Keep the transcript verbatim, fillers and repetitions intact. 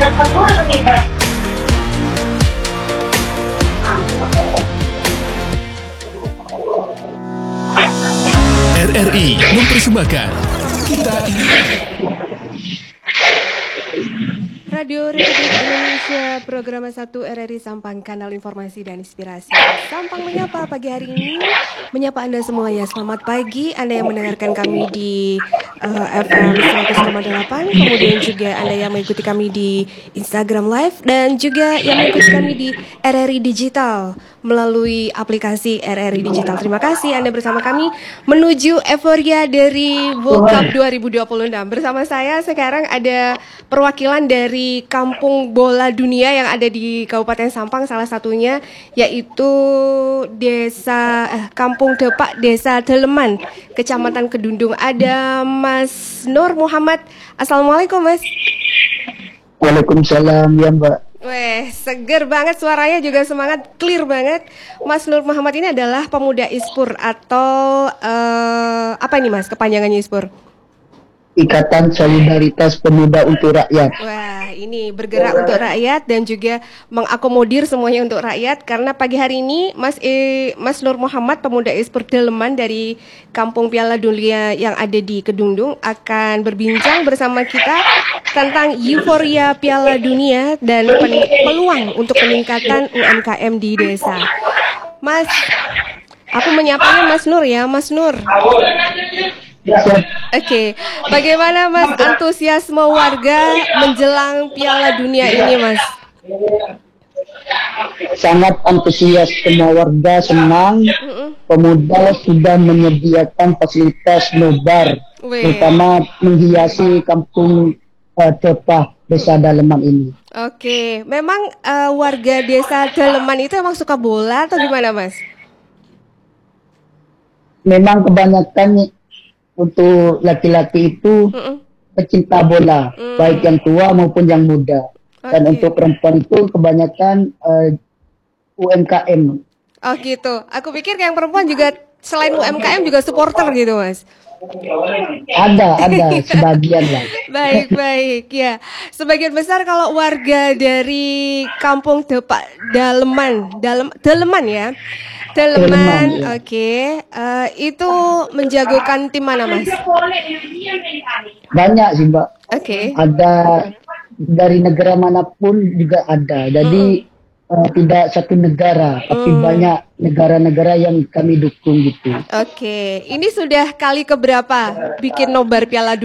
R R I mempersembahkan Kita Radio Republik Indonesia, program satu R R I Sampang, kanal informasi dan inspirasi. Sampang menyapa pagi hari ini, menyapa Anda semua ya. Selamat pagi Anda yang mendengarkan kami di uh, F M seratus koma delapan, kemudian juga Anda yang mengikuti kami di Instagram Live, dan juga yang mengikuti kami di R R I Digital melalui aplikasi R R I Digital. Terima kasih Anda bersama kami menuju euforia dari World Cup dua ribu dua puluh enam. Bersama saya sekarang ada perwakilan dari Kampung Bola Dunia yang ada di Kabupaten Sampang, salah satunya yaitu Desa eh, Kampung Depak, Desa Daleman, Kecamatan Kedundung. Ada Mas Nur Muhammad. Assalamualaikum Mas. Waalaikumsalam ya Mbak. Weh, seger banget suaranya, juga semangat, clear banget. Mas Nur Muhammad ini adalah pemuda ISPUR atau uh, apa ini Mas kepanjangannya ISPUR? Ikatan Solidaritas Pemuda untuk Rakyat. Wah, ini bergerak untuk rakyat dan juga mengakomodir semuanya untuk rakyat. Karena pagi hari ini Mas e, Mas Nur Muhammad, pemuda ISPUR Daleman dari Kampung Piala Dunia yang ada di Kedundung, akan berbincang bersama kita tentang euforia Piala Dunia dan peluang untuk peningkatan U M K M di desa. Mas, aku menyapanya Mas Nur ya, Mas Nur. Oke, okay. Bagaimana Mas antusiasme warga menjelang Piala Dunia ini Mas? Sangat antusias, semua warga senang. Mm-mm. Pemuda sudah menyediakan fasilitas nobar, Weh. terutama menghiasi kampung uh, Depak, Desa Daleman ini. Oke, okay. Memang uh, warga Desa Daleman itu emang suka bola atau gimana Mas? Memang kebanyakan untuk laki-laki itu Mm-mm. pecinta bola, mm. baik yang tua maupun yang muda. Okay. Dan untuk perempuan itu kebanyakan uh, U M K M. Oh gitu. Aku pikir yang perempuan juga selain U M K M juga supporter gitu Mas. Ada, ada sebagian lah. Baik, baik ya. Sebagian besar kalau warga dari Kampung Depak Daleman, Dalem, Daleman ya. Daleman, ya. Oke. Okay. Uh, itu menjagokan tim mana Mas? Banyak sih Mbak. Oke. Okay. Ada dari negara manapun juga ada. Jadi mm. uh, tidak satu negara, tapi mm. banyak negara-negara yang kami dukung gitu. Oke. Okay. Ini sudah kali keberapa bikin nobar Piala Dunia?